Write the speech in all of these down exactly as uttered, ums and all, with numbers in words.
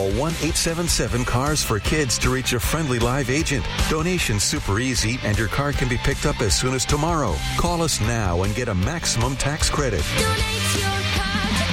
Call one eight seven seven cars for kids to reach a friendly live agent. Donation's super easy, and your car can be picked up as soon as tomorrow. Call us now and get a maximum tax credit. Donate your car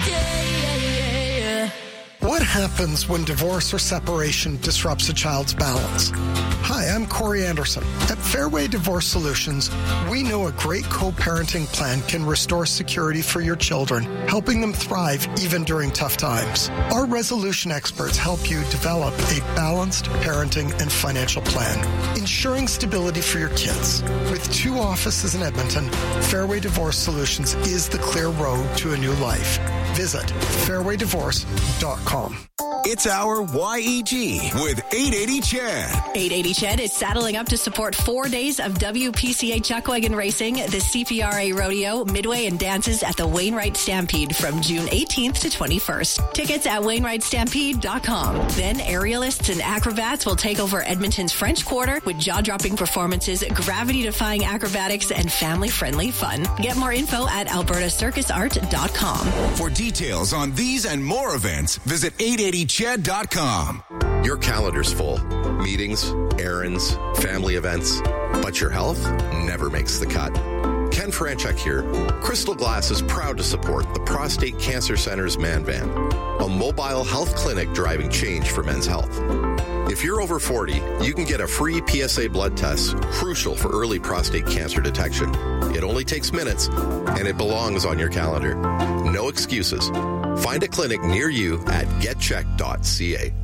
today. What happens when divorce or separation disrupts a child's balance? Hi, I'm Corey Anderson. At Fairway Divorce Solutions, we know a great co-parenting plan can restore security for your children, helping them thrive even during tough times. Our resolution experts help you develop a balanced parenting and financial plan, ensuring stability for your kids. With two offices in Edmonton, Fairway Divorce Solutions is the clear road to a new life. Visit fairway divorce dot com. It's our Y E G with eight eighty Chad. eight eighty Chad is saddling up to support four days of W P C A Chuckwagon Racing, the C P R A Rodeo, Midway, and dances at the Wainwright Stampede from June eighteenth to twenty-first. Tickets at wainwright stampede dot com. Then aerialists and acrobats will take over Edmonton's French Quarter with jaw-dropping performances, gravity-defying acrobatics, and family-friendly fun. Get more info at alberta circus art dot com. For details on these and more events, visit eight eighty chad dot com. Your calendar's full. Meetings, errands, family events. But your health never makes the cut. Ken Franchuk here. Crystal Glass is proud to support the Prostate Cancer Center's Man Van, a mobile health clinic driving change for men's health. If you're over forty, you can get a free P S A blood test, crucial for early prostate cancer detection. It only takes minutes, and it belongs on your calendar. No excuses. Find a clinic near you at get check dot c a.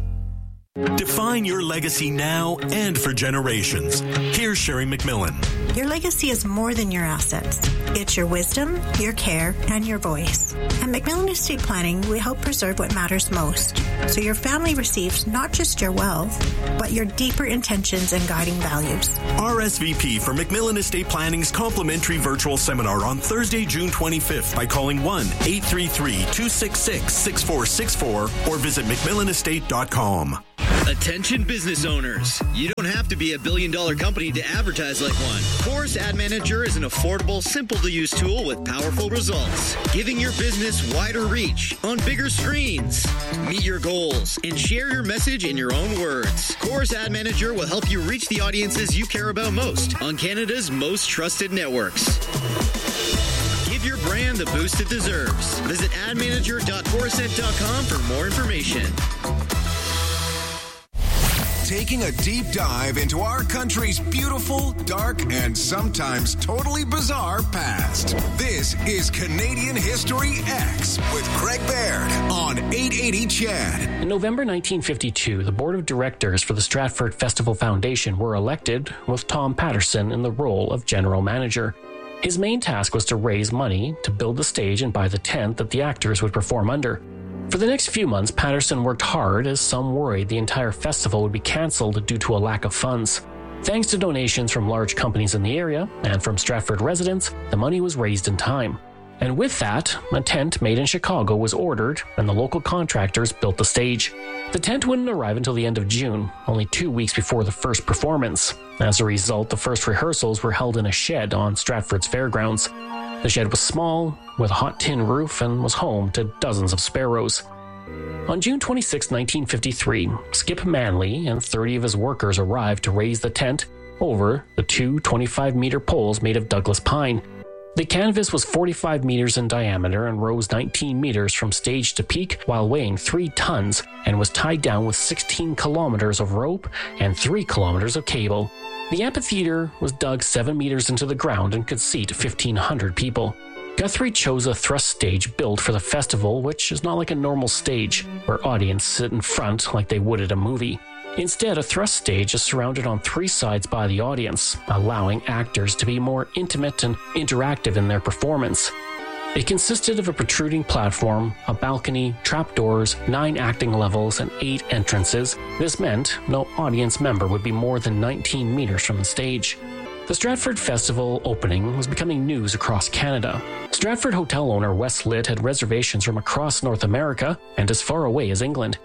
Define your legacy now and for generations. Here's Sherry McMillan. Your legacy is more than your assets. It's your wisdom, your care, and your voice. At McMillan Estate Planning, we help preserve what matters most, so your family receives not just your wealth, but your deeper intentions and guiding values. R S V P for McMillan Estate Planning's complimentary virtual seminar on Thursday, June twenty-fifth by calling one eight three three, two six six, six four six four or visit mcmillan estate dot com. Attention business owners. You don't have to be a billion dollar company to advertise like one. Chorus Ad Manager is an affordable, simple to use tool with powerful results, giving your business wider reach on bigger screens. Meet your goals and share your message in your own words. Chorus Ad Manager will help you reach the audiences you care about most on Canada's most trusted networks. Give your brand the boost it deserves. Visit ad manager dot chorused dot com for more information. Taking a deep dive into our country's beautiful, dark, and sometimes totally bizarre past. This is Canadian History X with Craig Baird on eight eighty Chad. In November nineteen fifty-two, the board of directors for the Stratford Festival Foundation were elected, with Tom Patterson in the role of general manager. His main task was to raise money to build the stage and buy the tent that the actors would perform under. For the next few months, Patterson worked hard as some worried the entire festival would be cancelled due to a lack of funds. Thanks to donations from large companies in the area and from Stratford residents, the money was raised in time. And with that, a tent made in Chicago was ordered, and the local contractors built the stage. The tent wouldn't arrive until the end of June, only two weeks before the first performance. As a result, the first rehearsals were held in a shed on Stratford's fairgrounds. The shed was small, with a hot tin roof, and was home to dozens of sparrows. On June twenty-sixth, nineteen fifty-three, Skip Manley and thirty of his workers arrived to raise the tent over the two twenty-five meter poles made of Douglas pine. The canvas was forty-five meters in diameter and rose nineteen meters from stage to peak while weighing three tons and was tied down with sixteen kilometers of rope and three kilometers of cable. The amphitheater was dug seven meters into the ground and could seat fifteen hundred people. Guthrie chose a thrust stage built for the festival, which is not like a normal stage, where audience sit in front like they would at a movie. Instead, a thrust stage is surrounded on three sides by the audience, allowing actors to be more intimate and interactive in their performance. It consisted of a protruding platform, a balcony, trapdoors, nine acting levels, and eight entrances. This meant no audience member would be more than nineteen meters from the stage. The Stratford Festival opening was becoming news across Canada. Stratford hotel owner Wes Litt had reservations from across North America and as far away as England.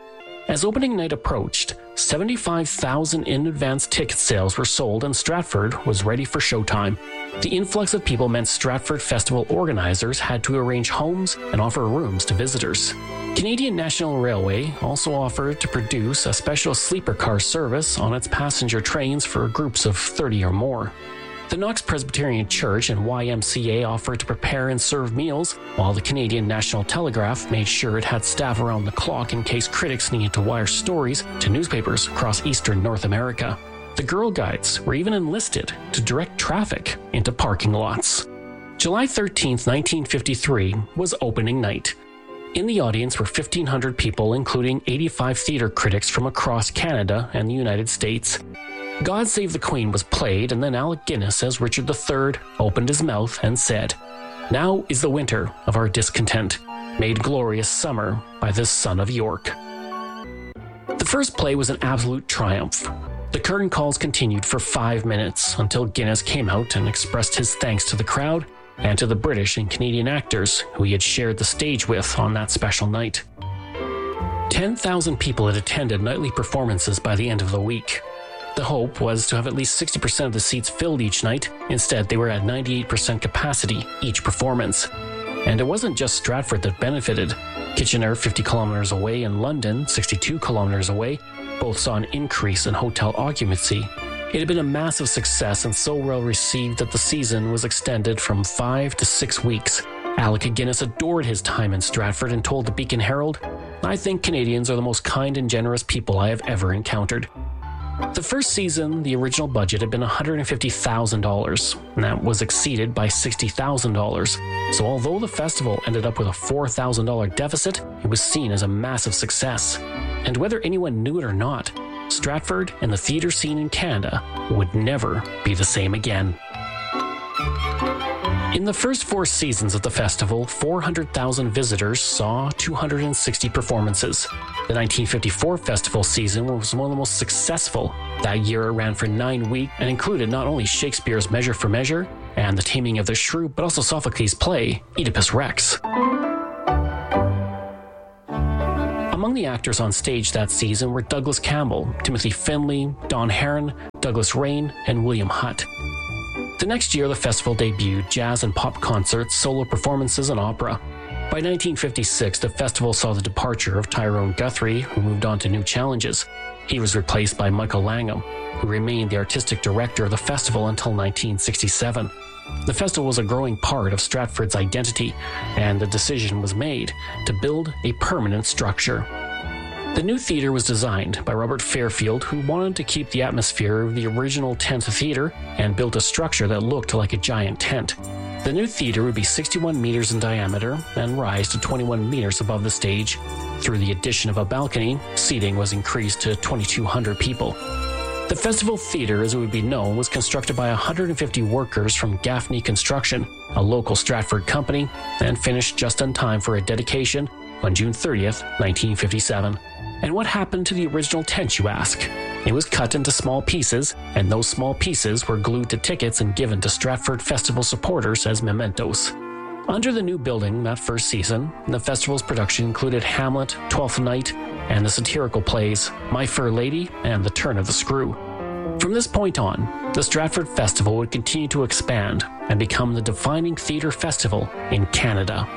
As opening night approached, seventy-five thousand in-advance ticket sales were sold and Stratford was ready for showtime. The influx of people meant Stratford Festival organizers had to arrange homes and offer rooms to visitors. Canadian National Railway also offered to produce a special sleeper car service on its passenger trains for groups of thirty or more. The Knox Presbyterian Church and Y M C A offered to prepare and serve meals, while the Canadian National Telegraph made sure it had staff around the clock in case critics needed to wire stories to newspapers across eastern North America. The Girl Guides were even enlisted to direct traffic into parking lots. July thirteenth, nineteen fifty-three was opening night. In the audience were fifteen hundred people, including eighty-five theatre critics from across Canada and the United States. God Save the Queen was played, and then Alec Guinness as Richard the Third opened his mouth and said, "Now is the winter of our discontent, made glorious summer by this son of York." The first play was an absolute triumph. The curtain calls continued for five minutes until Guinness came out and expressed his thanks to the crowd and to the British and Canadian actors who he had shared the stage with on that special night. ten thousand people had attended nightly performances by the end of the week. The hope was to have at least sixty percent of the seats filled each night. Instead, they were at ninety-eight percent capacity each performance. And it wasn't just Stratford that benefited. Kitchener, fifty kilometers away, and London, sixty-two kilometers away, both saw an increase in hotel occupancy. It had been a massive success and so well received that the season was extended from five to six weeks. Alec Guinness adored his time in Stratford and told the Beacon Herald, "I think Canadians are the most kind and generous people I have ever encountered." The first season, the original budget had been one hundred fifty thousand dollars, and that was exceeded by sixty thousand dollars. So although the festival ended up with a four thousand dollars deficit, it was seen as a massive success. And whether anyone knew it or not, Stratford and the theatre scene in Canada would never be the same again. In the first four seasons of the festival, four hundred thousand visitors saw two hundred sixty performances. The nineteen fifty-four festival season was one of the most successful. That year it ran for nine weeks and included not only Shakespeare's Measure for Measure and The Taming of the Shrew, but also Sophocles' play, Oedipus Rex. Among the actors on stage that season were Douglas Campbell, Timothy Finlay, Don Herron, Douglas Rain, and William Hutt. The next year, the festival debuted jazz and pop concerts, solo performances, and opera. By nineteen fifty-six, the festival saw the departure of Tyrone Guthrie, who moved on to new challenges. He was replaced by Michael Langham, who remained the artistic director of the festival until nineteen sixty-seven. The festival was a growing part of Stratford's identity, and the decision was made to build a permanent structure. The new theatre was designed by Robert Fairfield, who wanted to keep the atmosphere of the original tent theatre and built a structure that looked like a giant tent. The new theatre would be sixty-one meters in diameter and rise to twenty-one meters above the stage. Through the addition of a balcony, seating was increased to twenty-two hundred people. The Festival Theatre, as it would be known, was constructed by one hundred fifty workers from Gaffney Construction, a local Stratford company, and finished just in time for a dedication on June thirtieth, nineteen fifty-seven. And what happened to the original tent, you ask? It was cut into small pieces, and those small pieces were glued to tickets and given to Stratford Festival supporters as mementos. Under the new building that first season, the festival's production included Hamlet, Twelfth Night, and the satirical plays My Fair Lady and The Turn of the Screw. From this point on, the Stratford Festival would continue to expand and become the defining theatre festival in Canada.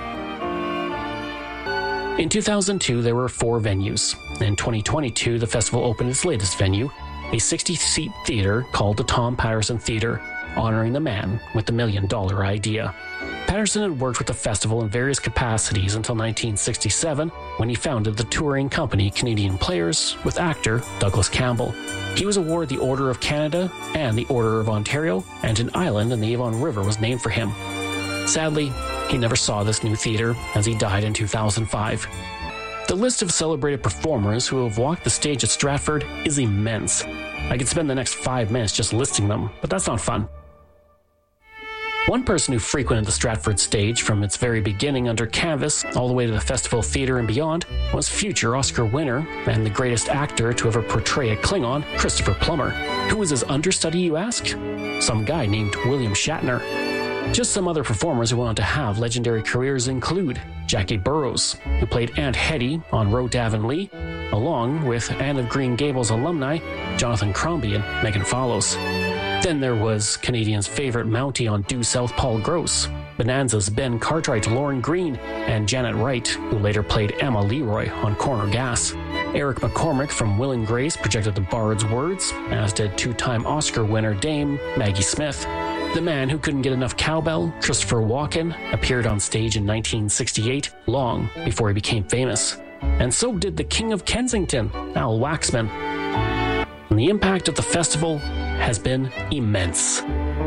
In two thousand two, there were four venues. In twenty twenty-two, the festival opened its latest venue, a sixty-seat theatre called the Tom Patterson Theatre, honoring the man with the million-dollar idea. Patterson had worked with the festival in various capacities until nineteen sixty-seven, when he founded the touring company Canadian Players with actor Douglas Campbell. He was awarded the Order of Canada and the Order of Ontario, and an island in the Avon River was named for him. Sadly, he never saw this new theatre, as he died in two thousand five. The list of celebrated performers who have walked the stage at Stratford is immense. I could spend the next five minutes just listing them, but that's not fun. One person who frequented the Stratford stage from its very beginning under canvas all the way to the Festival Theatre and beyond was future Oscar winner and the greatest actor to ever portray a Klingon, Christopher Plummer. Who was his understudy, you ask? Some guy named William Shatner. Just some other performers who went on to have legendary careers include Jackie Burroughs, who played Aunt Hetty on Ro Davin Lee, along with Anne of Green Gables alumni Jonathan Crombie and Megan Follows. Then there was Canadians' favorite Mountie on Due South Paul Gross, Bonanza's Ben Cartwright, Lauren Green, and Janet Wright, who later played Emma Leroy on Corner Gas. Eric McCormick from Will and Grace projected the Bard's words, as did two-time Oscar winner Dame Maggie Smith. The man who couldn't get enough cowbell, Christopher Walken, appeared on stage in nineteen sixty-eight, long before he became famous. And so did the King of Kensington, Al Waxman. And the impact of the festival has been immense.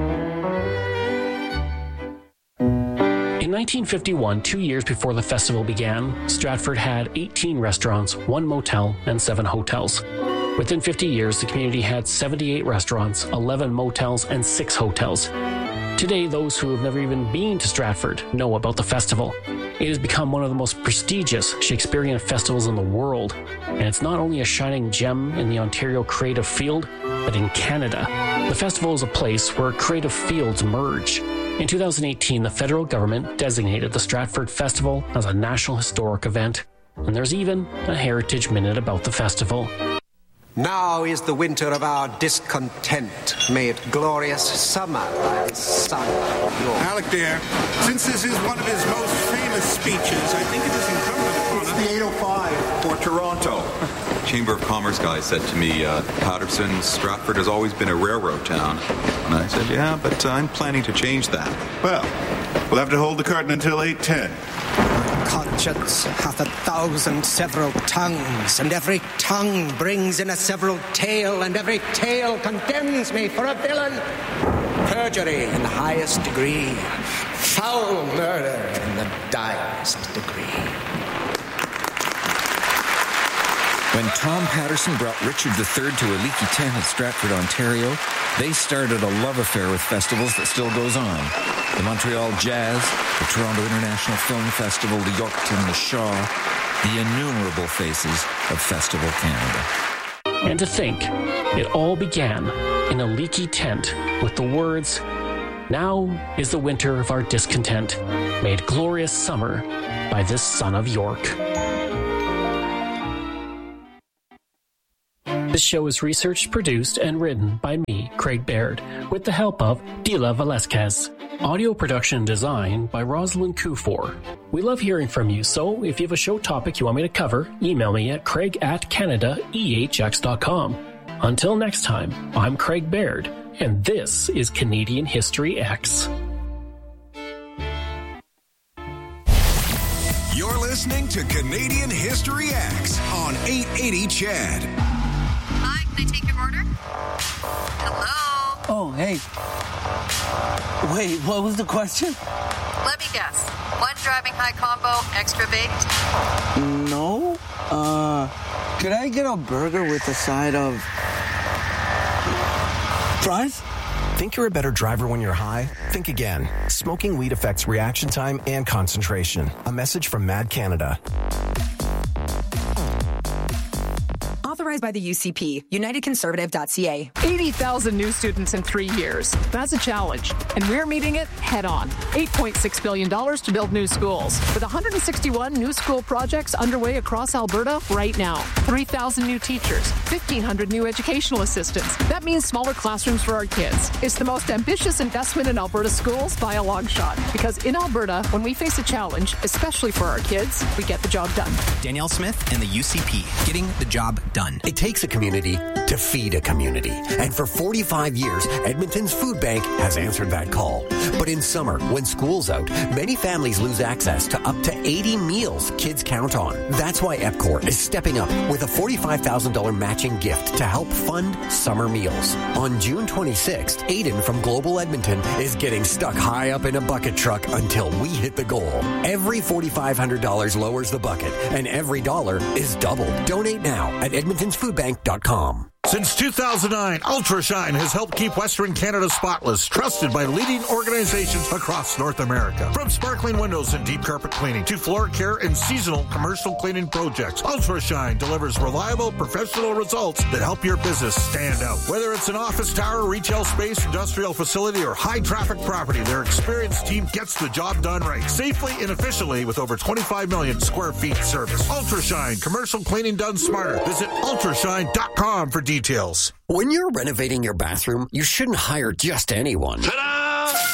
In nineteen fifty-one, two years before the festival began, Stratford had eighteen restaurants, one motel, and seven hotels. Within fifty years, the community had seventy-eight restaurants, eleven motels, and six hotels. Today, those who have never even been to Stratford know about the festival. It has become one of the most prestigious Shakespearean festivals in the world, and it's not only a shining gem in the Ontario creative field, but in Canada. The festival is a place where creative fields merge. In two thousand eighteen, the federal government designated the Stratford Festival as a National Historic Event, and there's even a Heritage Minute about the festival. Now is the winter of our discontent, made glorious summer by the sun of your... Alec, dear, since this is one of his most famous speeches, I think it is incumbent upon us... It's the eight oh five for Toronto. Chamber of Commerce guy said to me, uh, Patterson, Stratford has always been a railroad town. And I said, yeah, but uh, I'm planning to change that. Well, we'll have to hold the curtain until eight ten. Conscience hath a thousand several tongues, and every tongue brings in a several tale, and every tale condemns me for a villain. Perjury in the highest degree, foul murder in the direst degree. When Tom Patterson brought Richard the Third to a leaky tent in Stratford, Ontario, they started a love affair with festivals that still goes on. The Montreal Jazz, the Toronto International Film Festival, the Yorkton, the Shaw, the innumerable faces of Festival Canada. And to think, it all began in a leaky tent with the words, "Now is the winter of our discontent, made glorious summer by this son of York." This show is researched, produced, and written by me, Craig Baird, with the help of Dila Velasquez. Audio production and design by Rosalind Kufor. We love hearing from you, so if you have a show topic you want me to cover, email me at craig at canada e h x dot com. Until next time, I'm Craig Baird, and this is Canadian History X. You're listening to Canadian History X on eight eighty C H E D. Hi, can I take your order? Hello? Oh, hey. Wait, what was the question? Let me guess. One driving high combo, extra baked? No. Uh, could I get a burger with a side of fries? Think you're a better driver when you're high? Think again. Smoking weed affects reaction time and concentration. A message from Mad Canada. Authorized by the U C P, united conservative dot c a. eighty thousand new students in three years. That's a challenge, and we're meeting it head on. eight point six billion dollars to build new schools, with one hundred sixty-one new school projects underway across Alberta right now. three thousand new teachers, fifteen hundred new educational assistants. That means smaller classrooms for our kids. It's the most ambitious investment in Alberta schools by a long shot, because in Alberta, when we face a challenge, especially for our kids, we get the job done. Danielle Smith and the U C P, getting the job done. It takes a community to feed a community. And for forty-five years, Edmonton's Food Bank has answered that call. But in summer, when school's out, many families lose access to up to eighty meals kids count on. That's why EPCOR is stepping up with a forty-five thousand dollars matching gift to help fund summer meals. On June twenty-sixth, Aiden from Global Edmonton is getting stuck high up in a bucket truck until we hit the goal. Every four thousand five hundred dollars lowers the bucket, and every dollar is doubled. Donate now at edmontons food bank dot com. Since two thousand nine, UltraShine has helped keep Western Canada spotless, trusted by leading organizations across North America. From sparkling windows and deep carpet cleaning to floor care and seasonal commercial cleaning projects, UltraShine delivers reliable, professional results that help your business stand out. Whether it's an office tower, retail space, industrial facility, or high-traffic property, their experienced team gets the job done right, safely and efficiently with over twenty-five million square feet service. UltraShine, commercial cleaning done smarter. Visit ultrashine dot com for details. When you're renovating your bathroom, you shouldn't hire just anyone. Ta-da!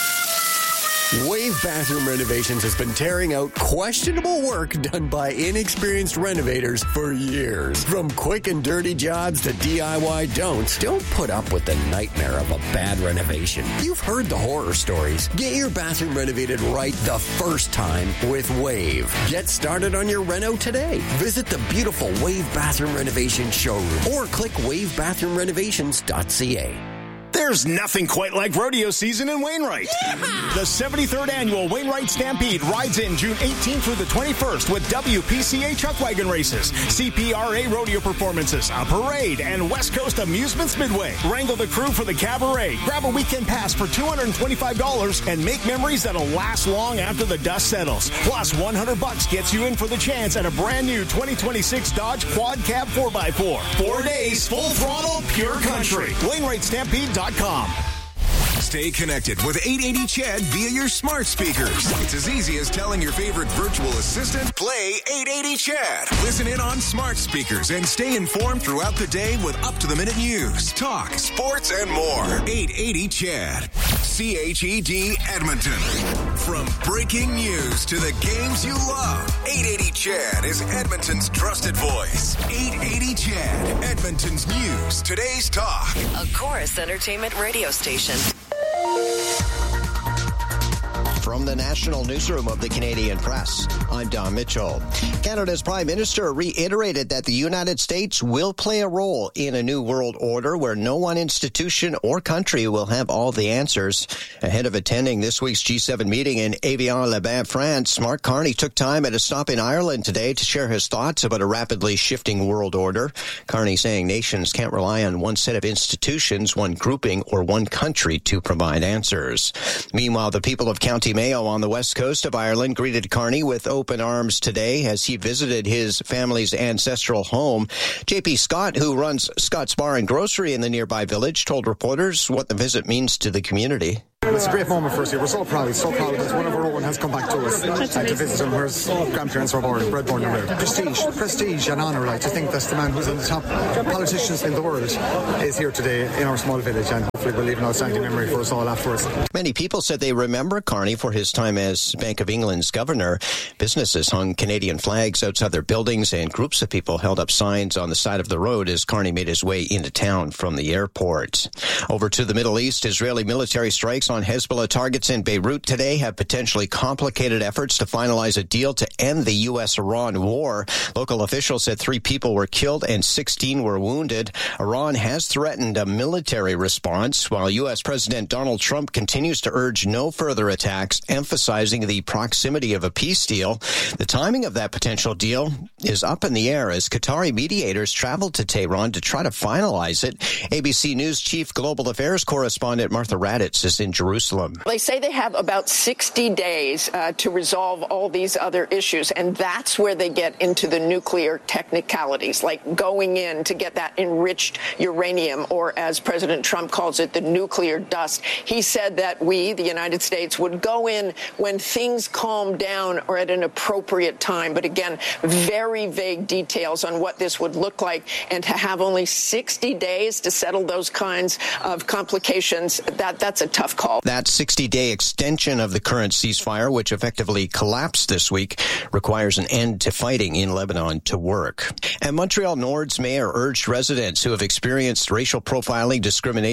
Wave Bathroom Renovations has been tearing out questionable work done by inexperienced renovators for years. From quick and dirty jobs to D I Y don'ts, don't put up with the nightmare of a bad renovation. You've heard the horror stories. Get your bathroom renovated right the first time with Wave. Get started on your reno today. Visit the beautiful Wave Bathroom Renovation showroom or click wave bathroom renovations dot c a. There's nothing quite like rodeo season in Wainwright. Yeah. The seventy-third Annual Wainwright Stampede rides in June eighteenth through the twenty-first with W P C A chuck wagon races, C P R A rodeo performances, a parade, and West Coast Amusements Midway. Wrangle the crew for the cabaret, grab a weekend pass for two hundred twenty-five dollars, and make memories that'll last long after the dust settles. Plus, one hundred bucks gets you in for the chance at a brand new twenty twenty-six Dodge Quad Cab four by four. Four days, full throttle, pure country. Wainwright Stampede dot com. Stay connected with eight eighty C H E D via your smart speakers. It's as easy as telling your favorite virtual assistant, play eight eighty C H E D. Listen in on smart speakers and stay informed throughout the day with up-to-the-minute news, talk, sports, and more. eight eighty C H E D. C H E D Edmonton. From breaking news to the games you love, eight eighty C H E D is Edmonton's trusted voice. eight eighty C H E D, Edmonton's news, today's talk. A Chorus Entertainment radio station. From the National Newsroom of the Canadian Press, I'm Don Mitchell. Canada's Prime Minister reiterated that the United States will play a role in a new world order where no one institution or country will have all the answers. Ahead of attending this week's G seven meeting in Evian-les-Bains, France, Mark Carney took time at a stop in Ireland today to share his thoughts about a rapidly shifting world order. Carney saying nations can't rely on one set of institutions, one grouping, or one country to provide answers. Meanwhile, the people of County Mayo on the west coast of Ireland greeted Carney with open arms today as he visited his family's ancestral home. J P Scott, who runs Scott's Bar and Grocery in the nearby village, told reporters what the visit means to the community. It's a great moment for us here. We're so proud, so proud that one of our own has come back to us and to visit him where his grandparents were born, bred, born and reared. Prestige, prestige and honour, like to think that the man who's in the top politicians in the world is here today in our small village, and hopefully will leave an outstanding memory for us all afterwards. Many people said they remember Carney for his time as Bank of England's governor. Businesses hung Canadian flags outside their buildings, and groups of people held up signs on the side of the road as Carney made his way into town from the airport. Over to the Middle East, Israeli military strikes on Hezbollah targets in Beirut today have potentially complicated efforts to finalize a deal to end the U S Iran war. Local officials said three people were killed and sixteen were wounded. Iran has threatened a military response, while U S President Donald Trump continues to urge no further attacks, emphasizing the proximity of a peace deal. The timing of that potential deal is up in the air as Qatari mediators traveled to Tehran to try to finalize it. A B C News Chief Global Affairs Correspondent Martha Raddatz is in Jerusalem. They say they have about sixty days uh, to resolve all these other issues, and that's where they get into the nuclear technicalities, like going in to get that enriched uranium, or as President Trump calls it, the nuclear dust. He said that we, the United States, would go in when things calm down or at an appropriate time. But again, very vague details on what this would look like, and to have only sixty days to settle those kinds of complications, that that's a tough call. That sixty-day extension of the current ceasefire, which effectively collapsed this week, requires an end to fighting in Lebanon to work. And Montreal Nord's mayor urged residents who have experienced racial profiling, discrimination,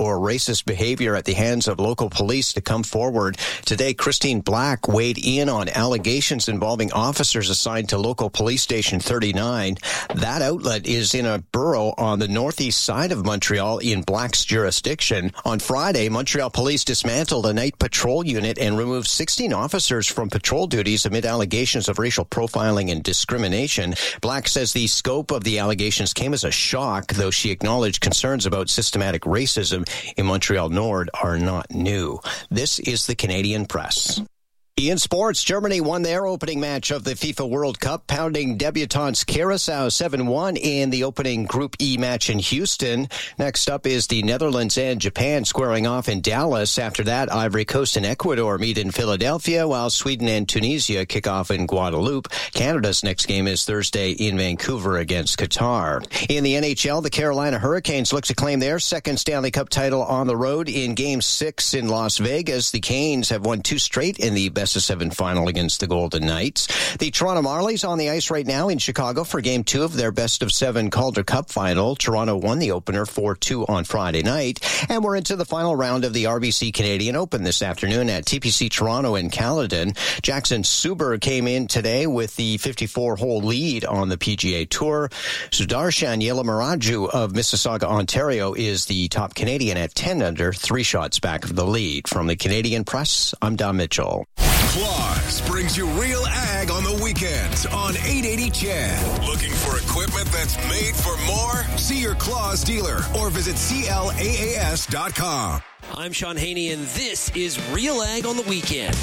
or racist behavior at the hands of local police to come forward. Today, Christine Black weighed in on allegations involving officers assigned to local police station thirty-nine. That outlet is in a borough on the northeast side of Montreal in Black's jurisdiction. On Friday, Montreal police dismantled a night patrol unit and removed sixteen officers from patrol duties amid allegations of racial profiling and discrimination. Black says the scope of the allegations came as a shock, though she acknowledged concerns about systematic racism in Montreal Nord are not new. This is the Canadian Press. In sports, Germany won their opening match of the FIFA World Cup, pounding debutants Curacao seven one in the opening Group E match in Houston. Next up is the Netherlands and Japan squaring off in Dallas. After that, Ivory Coast and Ecuador meet in Philadelphia, while Sweden and Tunisia kick off in Guadeloupe. Canada's next game is Thursday in Vancouver against Qatar. In the N H L, the Carolina Hurricanes look to claim their second Stanley Cup title on the road in Game six in Las Vegas. The Canes have won two straight in the best of seven final against the Golden Knights. The Toronto Marlies on the ice right now in Chicago for game two of their best of seven Calder Cup final. Toronto won the opener four two on Friday night, and we're into the final round of the R B C Canadian Open this afternoon at T P C Toronto in Caledon. Jackson Suber came in today with the fifty-four hole lead on the P G A Tour. Sudarshan Yelamaraju of Mississauga, Ontario is the top Canadian at ten under, three shots back of the lead. From the Canadian Press, I'm Don Mitchell. Claus brings you Real Ag on the weekends on eight eighty C H E D. Looking for equipment that's made for more? See your Claus dealer or visit C L A A S dot com. I'm Sean Haney, and this is Real Ag on the weekend.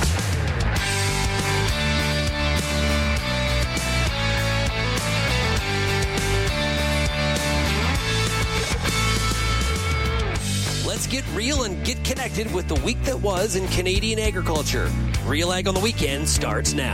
Let's get real and get connected with the week that was in Canadian agriculture. Real Ag on the Weekend starts now.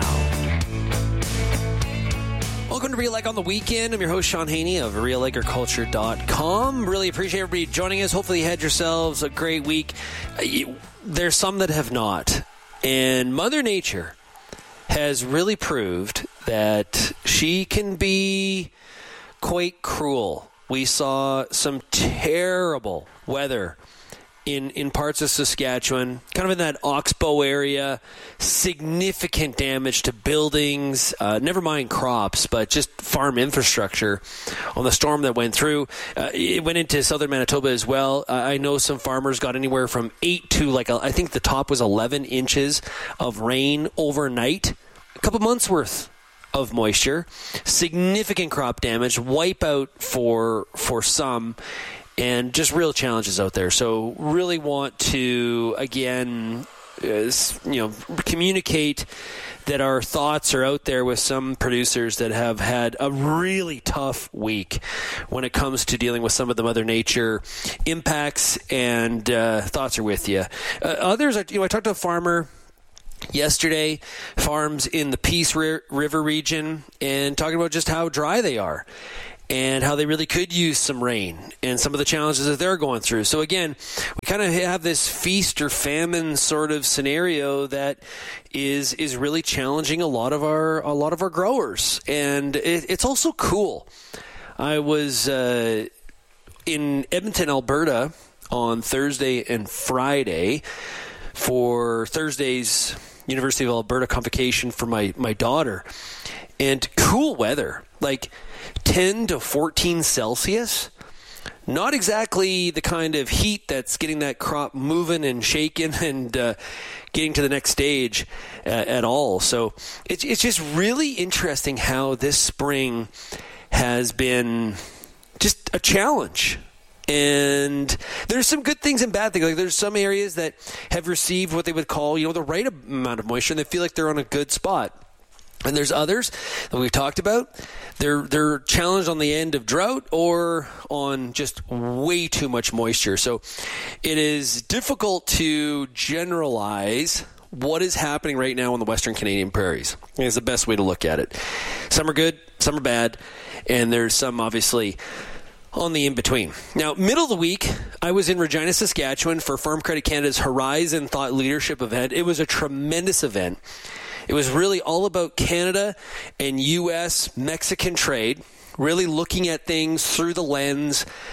Welcome to Real Ag on the Weekend. I'm your host, Sean Haney of real agriculture dot com. Really appreciate everybody joining us. Hopefully you had yourselves a great week. There's some that have not. And Mother Nature has really proved that she can be quite cruel. We saw some terrible weather in, in parts of Saskatchewan, kind of in that Oxbow area, significant damage to buildings, uh, never mind crops, but just farm infrastructure on the storm that went through. Uh, it went into southern Manitoba as well. Uh, I know some farmers got anywhere from eight to, like, I think the top was eleven inches of rain overnight. A couple months worth of moisture, significant crop damage, wipeout for for some, and just real challenges out there. So really want to, again, uh, you know, communicate that our thoughts are out there with some producers that have had a really tough week when it comes to dealing with some of the Mother Nature impacts, and uh, thoughts are with you. Uh, others, you know, I talked to a farmer yesterday, farms in the Peace River region, and talking about just how dry they are and how they really could use some rain and some of the challenges that they're going through. So again, we kind of have this feast or famine sort of scenario that is is really challenging a lot of our a lot of our growers, and it, it's also cool. I was uh, in Edmonton, Alberta on Thursday and Friday for Thursday's University of Alberta convocation for my, my daughter. And cool weather, like ten to fourteen Celsius. Not exactly the kind of heat that's getting that crop moving and shaking and uh, getting to the next stage uh, at all. So it's, it's just really interesting how this spring has been just a challenge. And there's some good things and bad things. Like, there's some areas that have received what they would call, you know, the right amount of moisture, and they feel like they're on a good spot. And there's others that we've talked about. They're they're challenged on the end of drought or on just way too much moisture. So it is difficult to generalize what is happening right now on the Western Canadian prairies. I think it's the best way to look at it. Some are good, some are bad, and there's some obviously on the in-between. Now, middle of the week, I was in Regina, Saskatchewan for Farm Credit Canada's Horizon Thought Leadership event. It was a tremendous event. It was really all about Canada and U S Mexican trade, really looking at things through the lens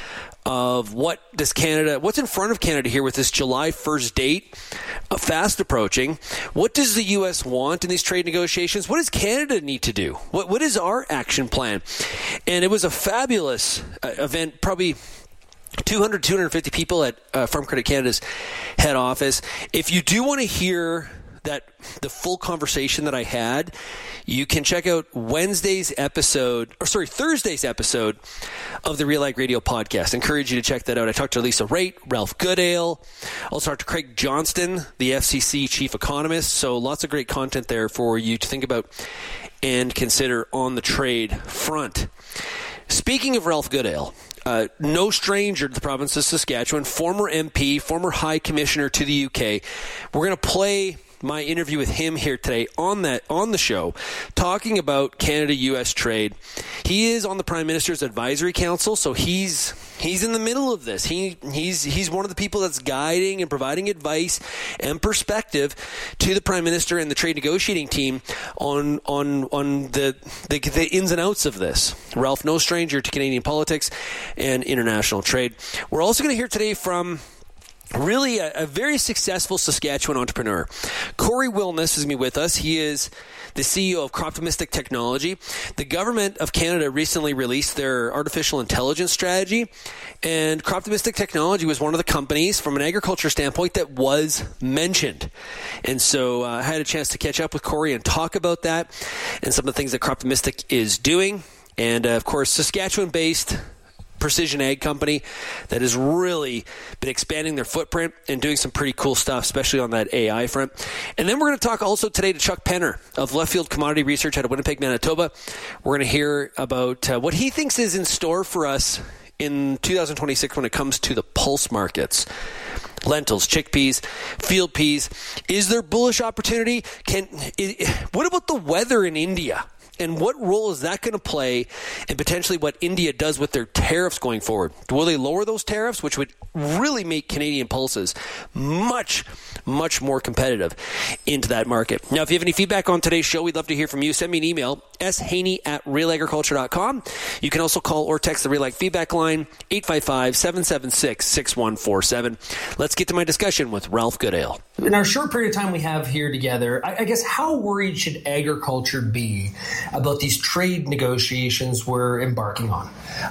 of what does Canada, what's in front of Canada here with this July first date uh, fast approaching. What does the U S want in these trade negotiations? What does Canada need to do? What What is our action plan? And it was a fabulous uh, event, probably two hundred, two hundred fifty people at uh, Farm Credit Canada's head office. If you do want to hear that the full conversation that I had, you can check out Wednesday's episode, or sorry, Thursday's episode of the Real Ag Radio podcast. I encourage you to check that out. I talked to Lisa Raitt, Ralph Goodale, also talked to Craig Johnston, the F C C chief economist. So lots of great content there for you to think about and consider on the trade front. Speaking of Ralph Goodale, Uh, no stranger to the province of Saskatchewan, former M P, former High Commissioner to the U K. We're going to play my interview with him here today on that on the show, talking about Canada-U S trade. He is on the Prime Minister's Advisory Council, so he's he's in the middle of this. He he's he's one of the people that's guiding and providing advice and perspective to the Prime Minister and the trade negotiating team on on on the the, the ins and outs of this. Ralph, no stranger to Canadian politics and international trade. We're also going to hear today from really a, a very successful Saskatchewan entrepreneur. Corey Wilness is me with us. He is the C E O of Croptomistic Technology. The government of Canada recently released their artificial intelligence strategy, and Croptomistic Technology was one of the companies from an agriculture standpoint that was mentioned. And so uh, I had a chance to catch up with Corey and talk about that and some of the things that Croptomistic is doing. And uh, of course, Saskatchewan-based precision ag company that has really been expanding their footprint and doing some pretty cool stuff, especially on that A I front. And then we're going to talk also today to Chuck Penner of Left Field Commodity Research out of Winnipeg, Manitoba. We're going to hear about uh, what he thinks is in store for us in two thousand twenty-six when it comes to the pulse markets. Lentils, chickpeas, field peas. Is there bullish opportunity? Can is, what about the weather in India? And what role is that going to play in potentially what India does with their tariffs going forward? Will they lower those tariffs, which would really make Canadian pulses much, much more competitive into that market? Now, if you have any feedback on today's show, we'd love to hear from you. Send me an email, s haney at real agriculture dot com. You can also call or text the Real Ag Feedback line, eight five five, seven seven six, six one four seven. Let's get to my discussion with Ralph Goodale. In our short period of time we have here together, I, I guess how worried should agriculture be about these trade negotiations we're embarking on?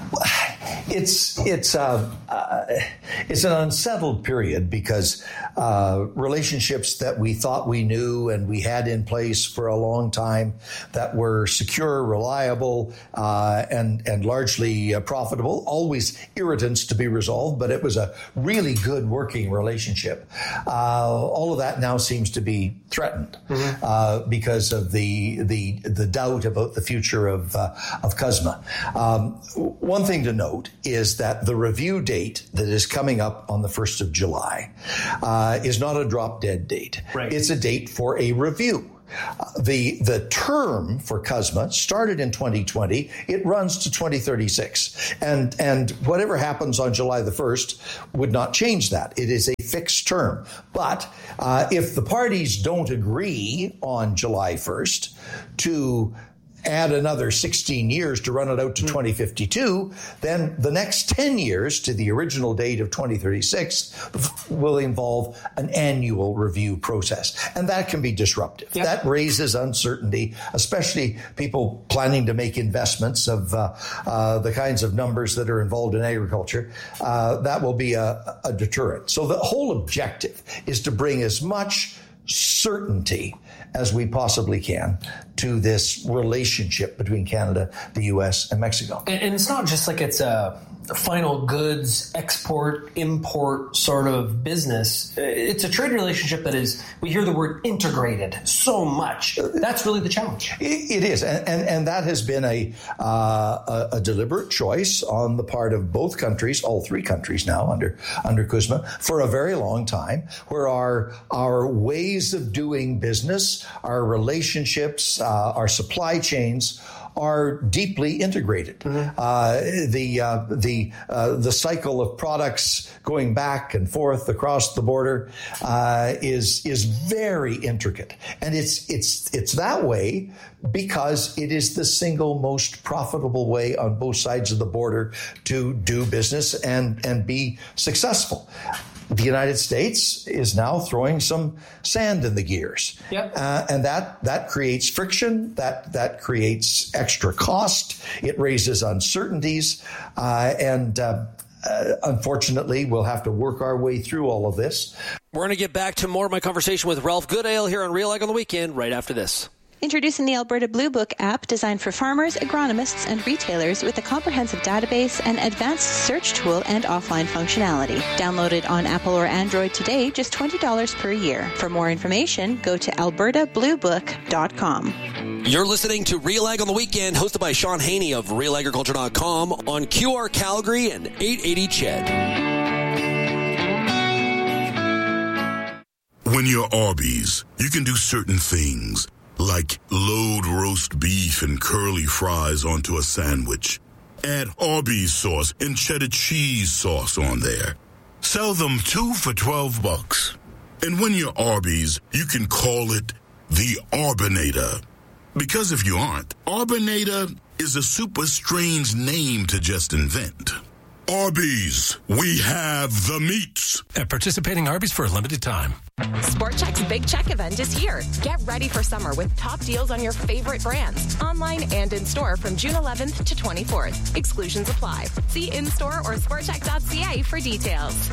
It's it's uh, uh, it's an unsettled period because uh, relationships that we thought we knew and we had in place for a long time that were secure, reliable, uh, and and largely uh, profitable, always irritants to be resolved, but it was a really good working relationship. Uh, all of that now seems to be threatened mm-hmm. uh, because of the the the doubt about the future of uh, of C U S M A. Um, one thing to note is that the review date that is coming up on the first of July uh, is not a drop dead date. Right. It's a date for a review. Uh, the the term for C U S M A started in twenty twenty. It runs to twenty thirty-six. And and whatever happens on July the first would not change that. It is a fixed term. But uh, if the parties don't agree on July first to add another sixteen years to run it out to twenty fifty-two, then the next ten years to the original date of twenty thirty-six will involve an annual review process. And that can be disruptive. Yep. That raises uncertainty, especially people planning to make investments of uh, uh, the kinds of numbers that are involved in agriculture. Uh, that will be a, a deterrent. So the whole objective is to bring as much certainty as we possibly can to this relationship between Canada, the U S, and Mexico. And, and it's not just like it's a final goods export, import sort of business. It's a trade relationship that is, we hear the word integrated so much. That's really the challenge. It, it is. And, and, and that has been a, uh, a, a deliberate choice on the part of both countries, all three countries now under, under C U S M A, for a very long time, where our, our ways of doing business, our relationships, uh, our supply chains are deeply integrated. Mm-hmm. Uh, the uh, the uh, the cycle of products going back and forth across the border uh, is is very intricate, and it's it's it's that way because it is the single most profitable way on both sides of the border to do business and and be successful. The United States is now throwing some sand in the gears, yep. uh, and that that creates friction. That that creates extra cost. It raises uncertainties, uh, and uh, uh, unfortunately, we'll have to work our way through all of this. We're going to get back to more of my conversation with Ralph Goodale here on Real Ag on the Weekend right after this. Introducing the Alberta Blue Book app designed for farmers, agronomists, and retailers with a comprehensive database, an advanced search tool, and offline functionality. Download it on Apple or Android today, just twenty dollars per year. For more information, go to alberta blue book dot com. You're listening to Real Ag on the Weekend, hosted by Sean Haney of real agriculture dot com on Q R Calgary and eight eighty C H E D. When you're Arby's, you can do certain things, like load roast beef and curly fries onto a sandwich. Add Arby's sauce and cheddar cheese sauce on there. Sell them two for twelve bucks. And when you're Arby's, you can call it the Arbinator. Because if you aren't, Arbinator is a super strange name to just invent. Arby's, we have the meats. At participating Arby's for a limited time. Sport Chek's Big Check event is here. Get ready for summer with top deals on your favorite brands, online and in-store from June eleventh to twenty-fourth. Exclusions apply. See in-store or sport chek dot c a for details.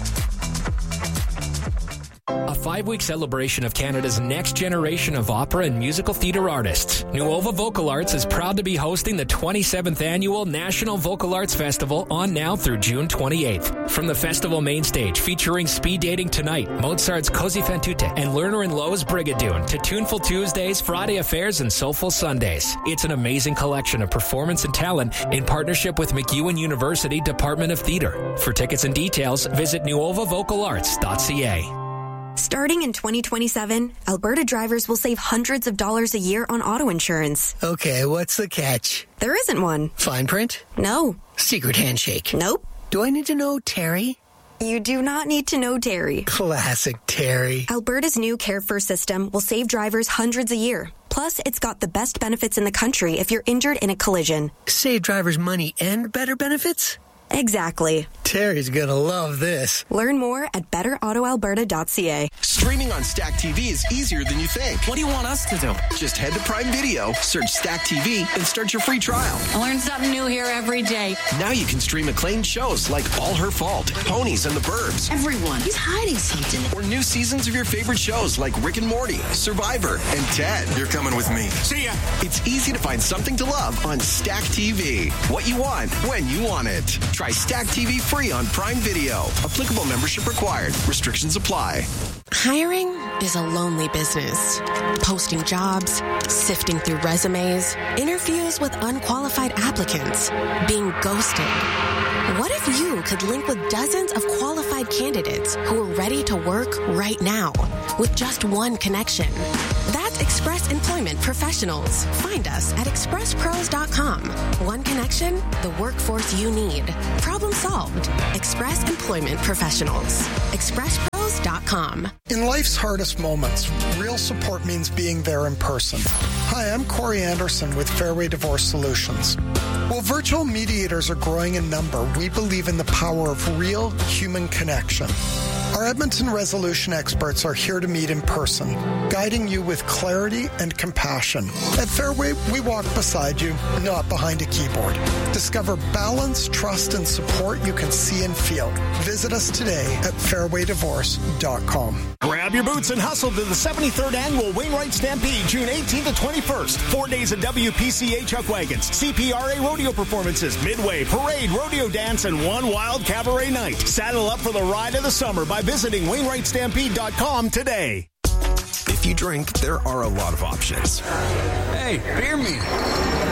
A five-week celebration of Canada's next generation of opera and musical theatre artists. Nuova Vocal Arts is proud to be hosting the twenty-seventh Annual National Vocal Arts Festival on now through June twenty-eighth. From the festival main stage featuring Speed Dating Tonight, Mozart's Così fan tutte, and Lerner and Lowe's Brigadoon, to Tuneful Tuesdays, Friday Affairs, and Soulful Sundays. It's an amazing collection of performance and talent in partnership with MacEwan University Department of Theatre. For tickets and details, visit nuova vocal arts dot c a. Starting in twenty twenty-seven, Alberta drivers will save hundreds of dollars a year on auto insurance. Okay, what's the catch? There isn't one. Fine print? No. Secret handshake? Nope. Do I need to know Terry? You do not need to know Terry. Classic Terry. Alberta's new Care First system will save drivers hundreds a year. Plus, it's got the best benefits in the country if you're injured in a collision. Save drivers money and better benefits? Exactly. Terry's gonna love this. Learn more at better auto alberta dot c a. Streaming on Stack T V is easier than you think. What do you want us to do? Just head to Prime Video, search Stack T V, and start your free trial. I learn something new here every day. Now you can stream acclaimed shows like All Her Fault, Ponies, and The Burbs. Everyone, he's hiding something. Or new seasons of your favorite shows like Rick and Morty, Survivor, and Ted. You're coming with me. See ya. It's easy to find something to love on Stack T V. What you want, when you want it. Try Stack T V free on Prime Video. Applicable membership required. Restrictions apply. Hiring is a lonely business. Posting jobs, sifting through resumes, interviews with unqualified applicants, being ghosted. What if you could link with dozens of qualified candidates who are ready to work right now with just one connection? That's Express Employment Professionals. Find us at express pros dot com. One connection, the workforce you need. Problem solved. Express Employment Professionals. express pros dot com. In life's hardest moments, real support means being there in person. Hi, I'm Corey Anderson with Fairway Divorce Solutions. While virtual mediators are growing in number, we believe in the power of real human connection. Our Edmonton resolution experts are here to meet in person, guiding you with clarity and compassion. At Fairway, we walk beside you, not behind a keyboard. Discover balance, trust, and support you can see and feel. Visit us today at fairway divorce dot com. Grab your boots and hustle to the seventy-third Annual Wainwright Stampede, June eighteenth to twenty-first. Four days of W P C A chuck wagons, C P R A rodeo performances, midway, parade, rodeo dance, and one wild cabaret night. Saddle up for the ride of the summer by visiting wainwright stampede dot com today. If you drink, there are a lot of options. Hey, beer me.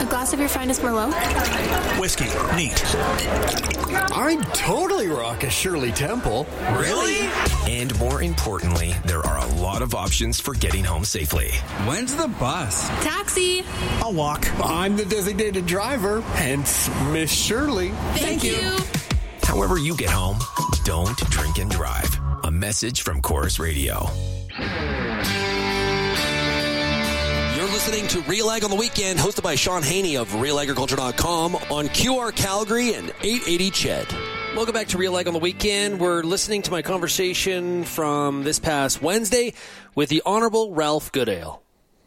A glass of your finest Merlot? Whiskey. Neat. I'd totally rock a Shirley Temple. Really? And more importantly, there are a lot of options for getting home safely. When's the bus? Taxi. I'll walk. I'm the designated driver, hence Miss Shirley. Thank, Thank you. you. However you get home, don't drink and drive. A message from Chorus Radio. You're listening to Real Ag on the Weekend, hosted by Sean Haney of real agriculture dot com on Q R Calgary and eight eighty C H E D. Welcome back to Real Ag on the Weekend. We're listening to my conversation from this past Wednesday with the Honorable Ralph Goodale.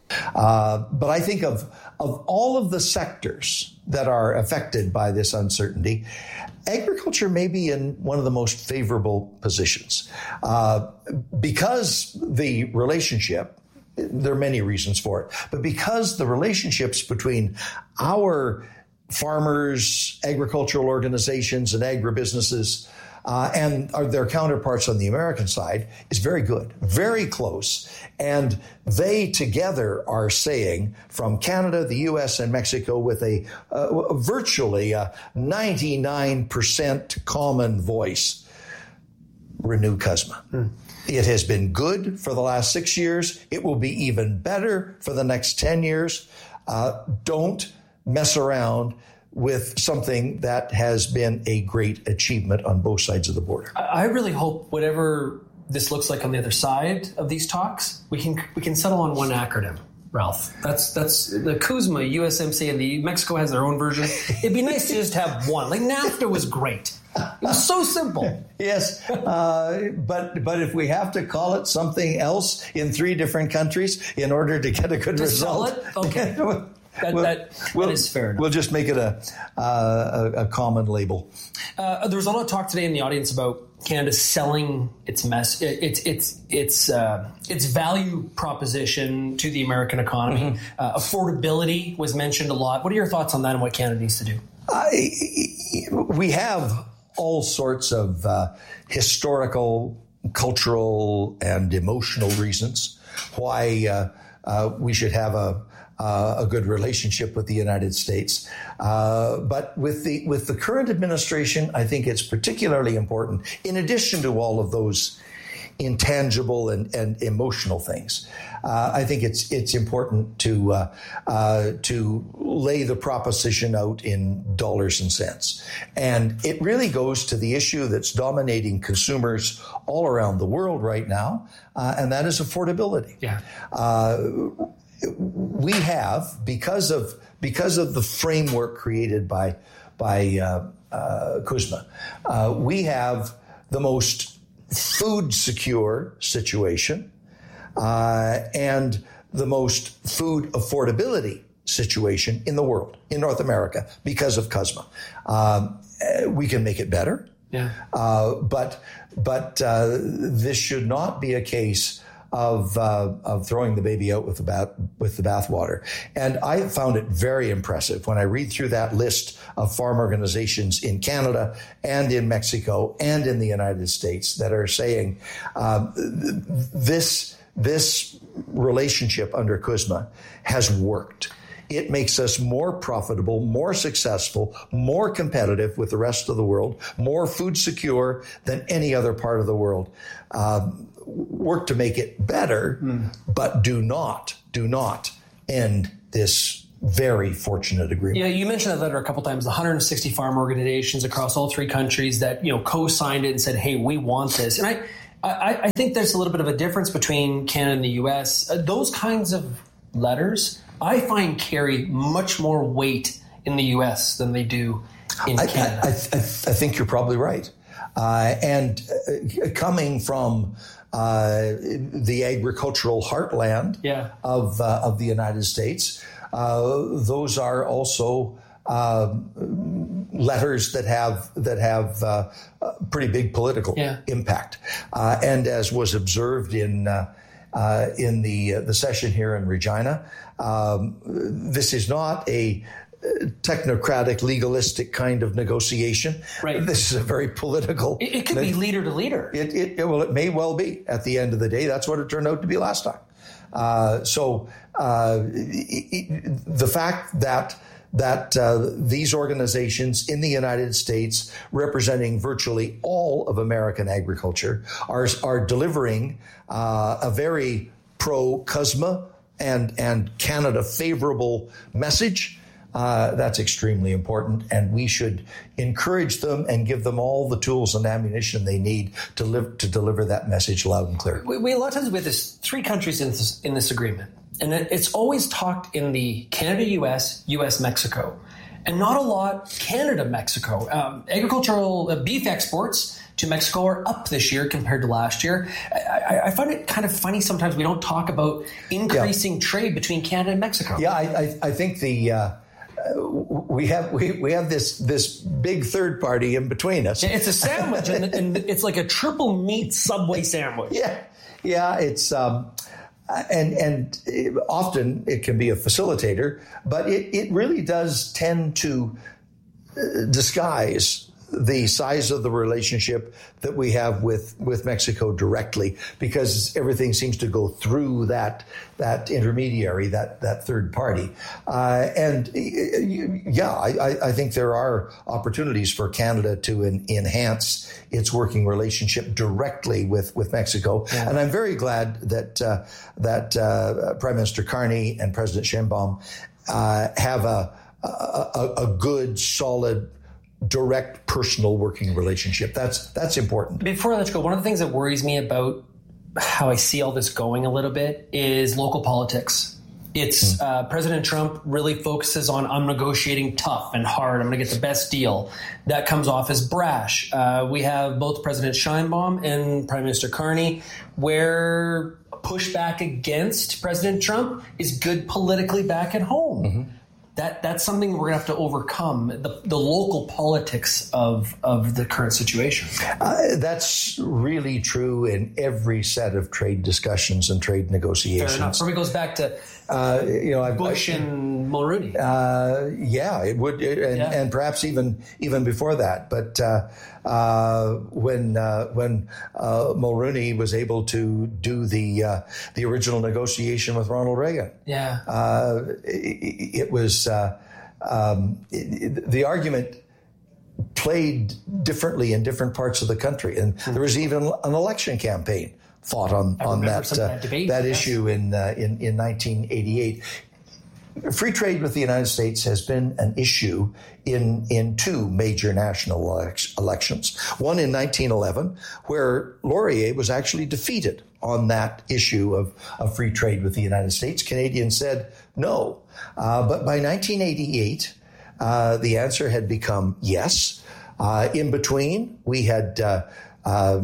Uh, but I think of of all of the sectors that are affected by this uncertainty, agriculture may be in one of the most favorable positions uh, because the relationship, there are many reasons for it, but because the relationships between our farmers, agricultural organizations, and agribusinesses uh, and are their counterparts on the American side is very good, very close. And they together are saying from Canada, the U S, and Mexico with a uh, virtually a ninety-nine percent common voice, renew C U S M A. Hmm. It has been good for the last six years. It will be even better for the next ten years. Uh, don't mess around with something that has been a great achievement on both sides of the border. I really hope whatever this looks like on the other side of these talks, we can we can settle on one acronym, Ralph. That's that's the C U S M A, U S M C A, and the Mexico has their own version. It'd be nice to just have one. Like NAFTA was great. It was so simple. Yes, uh, but but if we have to call it something else in three different countries in order to get a good to result, it? Okay. That, we'll, that, we'll, that is fair enough. We'll just make it a uh, a, a common label. Uh, there was a lot of talk today in the audience about Canada selling its mess, its its its uh, its value proposition to the American economy. Mm-hmm. Uh, affordability was mentioned a lot. What are your thoughts on that and what Canada needs to do? I, we have all sorts of uh, historical, cultural, and emotional reasons why uh, uh, we should have a Uh, a good relationship with the United States. Uh, but with the with the current administration, I think it's particularly important, in addition to all of those intangible and, and emotional things. Uh, I think it's it's important to uh, uh, to lay the proposition out in dollars and cents. And it really goes to the issue that's dominating consumers all around the world right now, uh, and that is affordability. Yeah. Uh, We have, because of because of the framework created by by uh, uh, C U S M A, uh, we have the most food secure situation uh, and the most food affordability situation in the world, in North America, because of C U S M A. Um, we can make it better, yeah. uh, but but uh, this should not be a case of uh, of throwing the baby out with the bath with the bathwater. And I found it very impressive when I read through that list of farm organizations in Canada and in Mexico and in the United States that are saying uh, this this relationship under C U S M A has worked. It makes us more profitable, more successful, more competitive with the rest of the world, more food secure than any other part of the world. Um, work to make it better, mm. but do not, do not end this very fortunate agreement. Yeah, you mentioned that letter a couple times, the one hundred sixty farm organizations across all three countries that, you know, co-signed it and said, hey, we want this. And I, I, I think there's a little bit of a difference between Canada and the U S. Uh, those kinds of letters, I find, carry much more weight in the U S than they do in I, Canada. I, I, I think you're probably right. Uh, and uh, coming from uh, the agricultural heartland yeah. of uh, of the United States, uh, those are also uh, letters that have that have uh, pretty big political yeah. impact. Uh, and as was observed in uh, uh, in the uh, the session here in Regina, um, this is not a technocratic, legalistic kind of negotiation. Right. This is a very political. It, it could be leader to leader. It, it, it, well, it may well be at the end of the day. That's what it turned out to be last time. Uh, so uh, it, it, the fact that that uh, these organizations in the United States, representing virtually all of American agriculture, are are delivering uh, a very pro-C U S M A and and Canada favorable message. Uh, that's extremely important, and we should encourage them and give them all the tools and ammunition they need to live to deliver that message loud and clear. We, we a lot of times we have this three countries in this in this agreement, and it, it's always talked in the Canada-U S, U S-Mexico, and not a lot Canada-Mexico. Um, agricultural uh, beef exports to Mexico are up this year compared to last year. I, I find it kind of funny sometimes we don't talk about increasing yeah. trade between Canada and Mexico. Yeah, I, I, I think the uh, we have we, we have this this big third party in between us. It's a sandwich, and, and it's like a triple meat Subway sandwich. Yeah, yeah, it's. Um, And and often it can be a facilitator, but it, it really does tend to disguise the size of the relationship that we have with, with Mexico directly, because everything seems to go through that that intermediary, that that third party. Uh, and yeah, I, I think there are opportunities for Canada to en- enhance its working relationship directly with, with Mexico. Yeah. And I'm very glad that uh, that uh, Prime Minister Carney and President Sheinbaum uh, have a, a a good, solid, direct personal working relationship. That's that's important. Before I let you go, one of the things that worries me about how I see all this going a little bit is local politics. It's mm. uh, President Trump really focuses on, I'm negotiating tough and hard. I'm going to get the best deal. That comes off as brash. Uh, we have both President Sheinbaum and Prime Minister Carney, where pushback against President Trump is good politically back at home. Mm-hmm. That that's something we're going to have to overcome, the, the local politics of, of the current situation. Uh, that's really true in every set of trade discussions and trade negotiations. Fair enough. Probably goes back to uh, you know Bush I, and Mulroney. Uh, yeah, it would, and, yeah. and perhaps even even before that. But uh, uh, when uh, when uh, Mulroney was able to do the uh, the original negotiation with Ronald Reagan, yeah, uh, it, it was. Uh, um, it, the argument played differently in different parts of the country, and mm-hmm. there was even an election campaign fought on, on that uh, that, debate, that issue in, uh, in in nineteen eighty-eight. Free trade with the United States has been an issue in in two major national elections. One in nineteen eleven, where Laurier was actually defeated on that issue of, of free trade with the United States. Canadians said no. Uh, but by nineteen eighty-eight, uh, the answer had become yes. Uh, in between, we had uh, uh,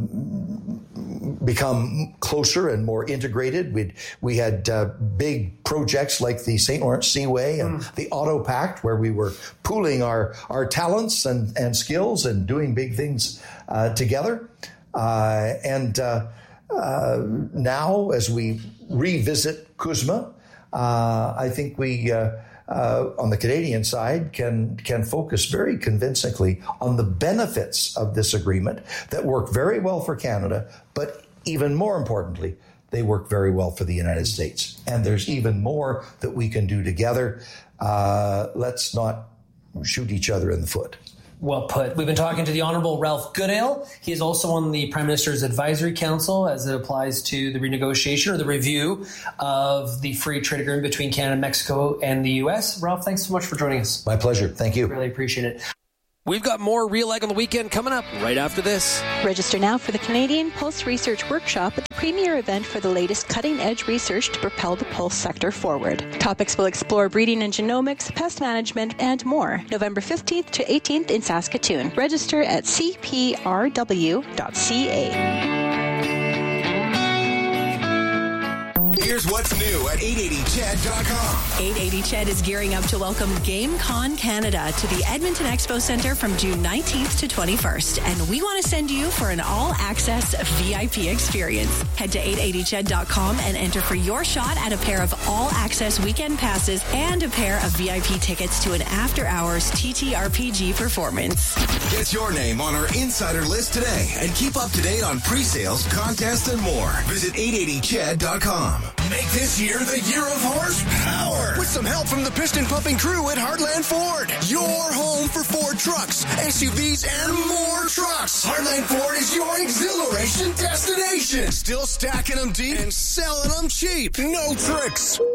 become closer and more integrated. We'd, we had uh, big projects like the Saint Lawrence Seaway and mm. the Auto Pact, where we were pooling our, our talents and, and skills and doing big things uh, together. Uh, and uh, uh, now, as we revisit C U S M A, Uh, I think we, uh, uh, on the Canadian side, can can focus very convincingly on the benefits of this agreement that work very well for Canada, but even more importantly, they work very well for the United States. And there's even more that we can do together. Uh, let's not shoot each other in the foot. Well put. We've been talking to the Honourable Ralph Goodale. He is also on the Prime Minister's Advisory Council as it applies to the renegotiation or the review of the free trade agreement between Canada, Mexico, and the U S. Ralph, thanks so much for joining us. My pleasure. Thank you. Really appreciate it. We've got more Real Ag on the Weekend coming up right after this. Register now for the Canadian Pulse Research Workshop at the premier event for the latest cutting-edge research to propel the pulse sector forward. Topics will explore breeding and genomics, pest management, and more. November fifteenth to eighteenth in Saskatoon. Register at c p r w dot c a. Here's what's new at eight eighty ched dot com. eight eighty Ched is gearing up to welcome GameCon Canada to the Edmonton Expo Centre from June nineteenth to twenty-first. And we want to send you for an all-access V I P experience. Head to eight eighty ched dot com and enter for your shot at a pair of all-access weekend passes and a pair of V I P tickets to an after-hours T T R P G performance. Get your name on our insider list today and keep up to date on pre-sales, contests, and more. Visit eight eighty ched dot com. Make this year the year of horsepower. With some help from the piston pumping crew at Heartland Ford. Your home for Ford trucks, S U Vs, and more trucks. Heartland Ford is your exhilaration destination. Still stacking them deep and selling them cheap. No tricks.